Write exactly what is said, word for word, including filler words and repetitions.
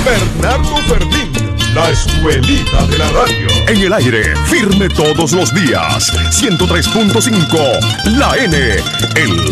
Bernardo Fermín, la escuelita de la radio. En el aire, firme todos los días. ciento tres punto cinco, La N, el